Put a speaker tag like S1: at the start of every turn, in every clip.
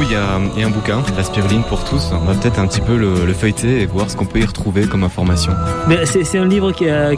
S1: il y a un bouquin, La spiruline pour tous. On va peut-être un petit peu le feuilleter et voir ce qu'on peut y retrouver comme information.
S2: Mais c'est un livre qui a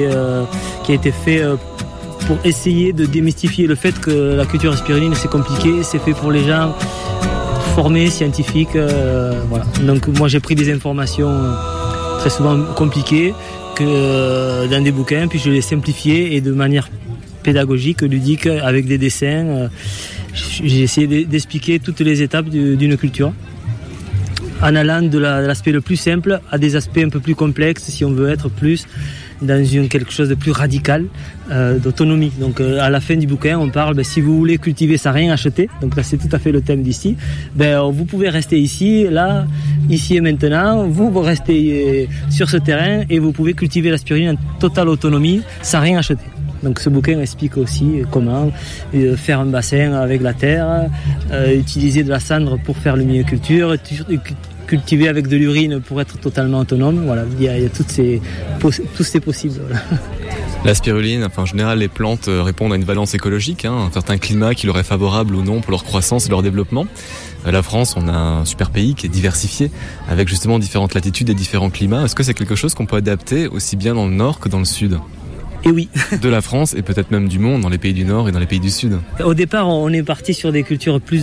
S2: été fait pour essayer de démystifier le fait que la culture spiruline c'est compliqué, c'est fait pour les gens formés, scientifiques, voilà. Donc moi j'ai pris des informations très souvent compliquées dans des bouquins, puis je les simplifiées et de manière pédagogique, ludique, avec des dessins. J'ai essayé d'expliquer toutes les étapes d'une culture, en allant de l'aspect le plus simple à des aspects un peu plus complexes, si on veut être plus dans quelque chose de plus radical, d'autonomie. Donc à la fin du bouquin, on parle, si vous voulez cultiver sans rien acheter, donc là c'est tout à fait le thème d'ici, vous pouvez rester ici, là, ici et maintenant, vous restez sur ce terrain et vous pouvez cultiver la spiruline en totale autonomie, sans rien acheter. Donc ce bouquin explique aussi comment faire un bassin avec la terre, utiliser de la cendre pour faire le milieu culture, cultiver avec de l'urine pour être totalement autonome. Voilà, il y a tous ces possibles. Voilà.
S1: La spiruline, en général, les plantes répondent à une valence écologique, un certain climat qui leur est favorable ou non pour leur croissance et leur développement. La France, on a un super pays qui est diversifié, avec justement différentes latitudes et différents climats. Est-ce que c'est quelque chose qu'on peut adapter aussi bien dans le nord que dans le sud ?
S2: Et oui.
S1: De la France et peut-être même du monde, dans les pays du Nord et dans les pays du Sud.
S2: Au départ, on est parti sur des cultures plus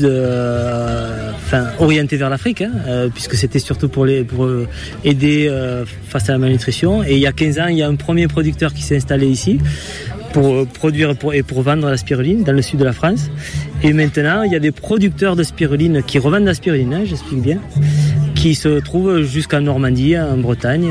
S2: orientées vers l'Afrique, puisque c'était surtout pour aider face à la malnutrition. Et il y a 15 ans, il y a un premier producteur qui s'est installé ici pour produire et pour vendre la spiruline dans le sud de la France. Et maintenant, il y a des producteurs de spiruline qui revendent la spiruline, j'explique bien, qui se trouvent jusqu'en Normandie, en Bretagne.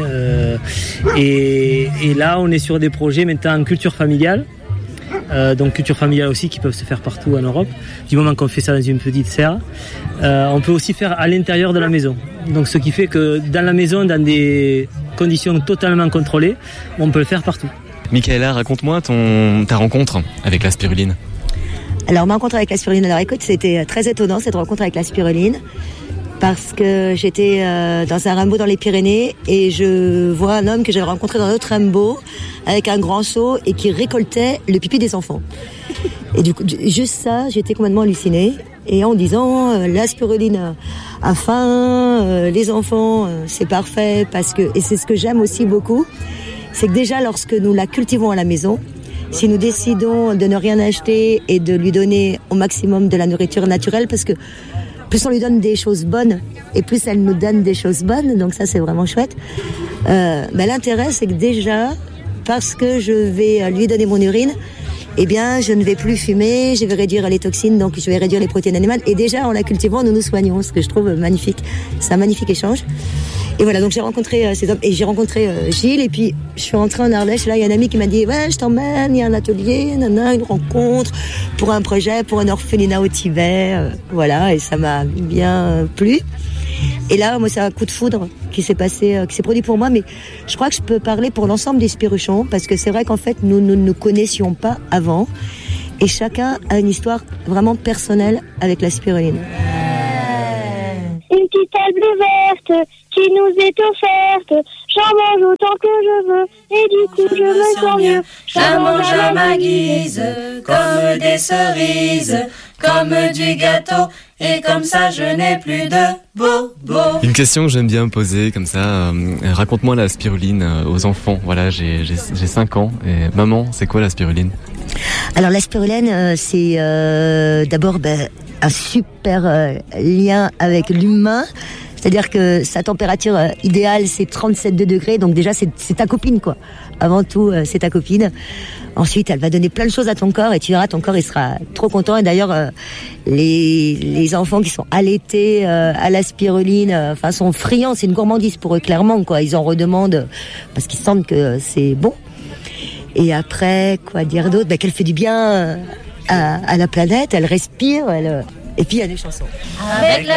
S2: Et là, on est sur des projets maintenant en culture familiale. Donc culture familiale aussi qui peuvent se faire partout en Europe. Du moment qu'on fait ça dans une petite serre. On peut aussi faire à l'intérieur de la maison. Donc ce qui fait que dans la maison, dans des conditions totalement contrôlées, on peut le faire partout.
S1: Michaela, raconte-moi ta rencontre avec la spiruline.
S3: Alors ma rencontre avec la spiruline, écoute, c'était très étonnant cette rencontre avec la spiruline. Parce que j'étais dans un rameau dans les Pyrénées et je vois un homme que j'avais rencontré dans un autre rameau avec un grand seau et qui récoltait le pipi des enfants. Et du coup, juste ça, j'étais complètement hallucinée. Et en disant, la spiruline a faim, les enfants, c'est parfait. Et c'est ce que j'aime aussi beaucoup, c'est que déjà lorsque nous la cultivons à la maison, si nous décidons de ne rien acheter et de lui donner au maximum de la nourriture naturelle, parce que plus on lui donne des choses bonnes et plus elle nous donne des choses bonnes, donc ça c'est vraiment chouette. L'intérêt c'est que déjà, parce que je vais lui donner mon urine, eh bien je ne vais plus fumer, je vais réduire les toxines, donc je vais réduire les protéines animales, et déjà en la cultivant nous nous soignons, ce que je trouve magnifique. C'est un magnifique échange. Et voilà, donc j'ai rencontré ces hommes, et j'ai rencontré Gilles, et puis je suis rentrée en Ardèche, là il y a un ami qui m'a dit ouais je t'emmène, il y a un atelier, une rencontre pour un projet, pour un orphelinat au Tibet, voilà, et ça m'a bien plu. Et là moi c'est un coup de foudre qui s'est produit pour moi, mais je crois que je peux parler pour l'ensemble des spiruchons, parce que c'est vrai qu'en fait nous ne nous connaissions pas avant, et chacun a une histoire vraiment personnelle avec la spiruline.
S4: Une petite table verte qui nous est offerte, j'en mange autant que je veux, et du coup je me sens mieux.
S5: Je la mange à ma guise, comme des cerises, comme du gâteau, et comme ça je n'ai plus de bobo.
S1: Une question que j'aime bien poser comme ça, raconte-moi la spiruline aux enfants. Voilà, j'ai 5 ans, et maman, c'est quoi la spiruline ?
S3: Alors la spiruline, c'est d'abord un super lien avec l'humain. C'est-à-dire que sa température idéale, c'est 37 degrés. Donc déjà, c'est ta copine, quoi. Avant tout, c'est ta copine. Ensuite, elle va donner plein de choses à ton corps et tu verras, ton corps, il sera trop content. Et d'ailleurs, les enfants qui sont allaités à la spiruline, sont friands. C'est une gourmandise pour eux, clairement, quoi. Ils en redemandent parce qu'ils sentent que c'est bon. Et après, quoi dire d'autre ? Qu'elle fait du bien à la planète, elle respire, et puis il y a des chansons.
S5: Avec